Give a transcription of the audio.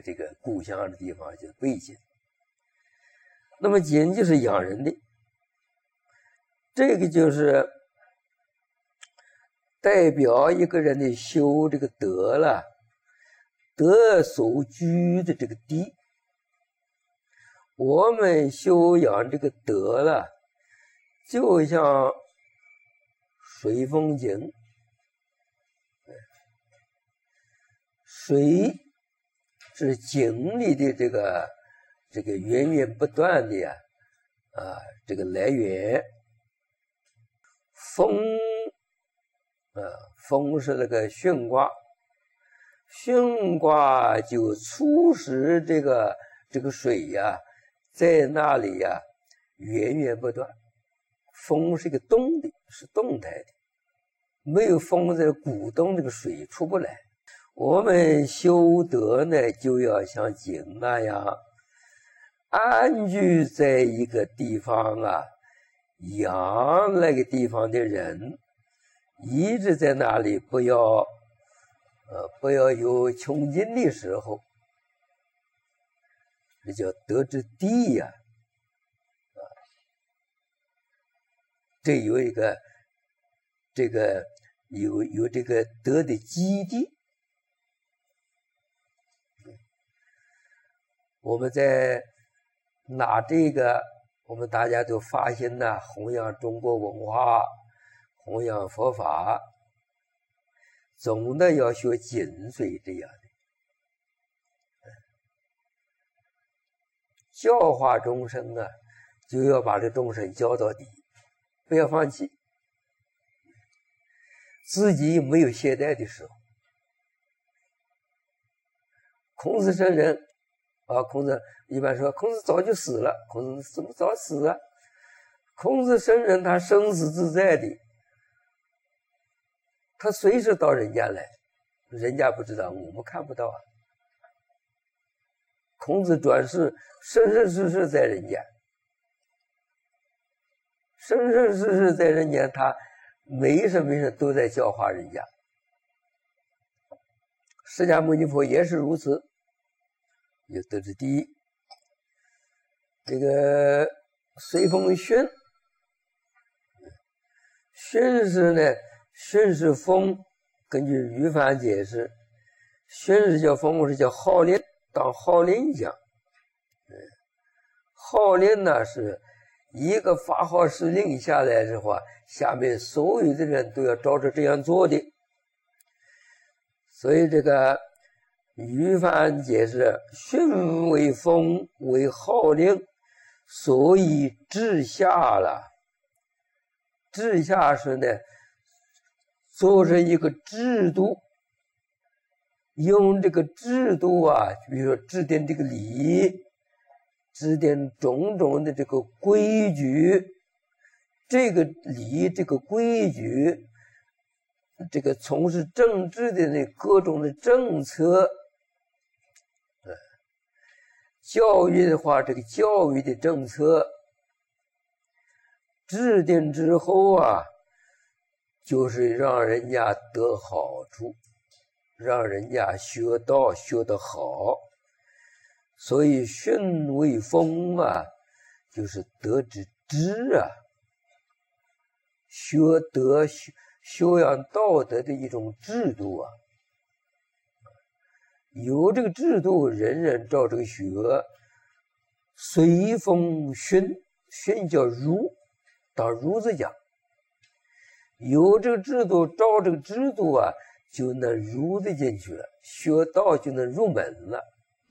个故乡的地方就是背景。那么景就是养人的，这个就是代表一个人的修这个德了，德所居的这个地。我们修养这个德了，就像水风景，水是井里的这个源源不断的这个来源。风风是那个巽卦，巽卦就促使这个水在那里源源不断。风是一个动的，是动态的，没有风在鼓动，这个水出不来。我们修德呢，就要像井那样安居在一个地方养那个地方的人，一直在那里，不要有穷尽的时候，这叫德之地这有一个有这个德的基地。我们在拿这个，我们大家都发心弘扬中国文化，弘扬佛法，总的要学井水这样的，教化众生就要把这众生教到底，不要放弃，自己没有懈怠的时候。孔子圣人孔子一般说孔子早就死了，孔子怎么早死啊？孔子圣人他生死自在的，他随时到人间来，人家不知道，我们看不到孔子转世生生世世在人间，生生世世在人间，他没事都在教化人家。释迦牟尼佛也是如此，有德之第一。这个随风巽，巽是呢，巽是风，根据于凡解释，巽是叫风，是叫号令，当号令讲。号令是一个发号施令下来的话，下面所有的人都要照着这样做的。所以这个于凡解释，巽为风，为号令，所以治下了。治下是呢，做成一个制度，用这个制度比如说制定这个礼，制定种种的这个规矩，这个礼这个规矩，这个从事政治的那各种的政策，教育的话，这个教育的政策制定之后就是让人家得好处，让人家学道学得好。所以巽为风就是德之知学德修养道德的一种制度有这个制度，人人照这个学，随风巽，巽叫儒，当儒字讲，有这个制度，照这个制度就能儒得进去了，学道就能入门了。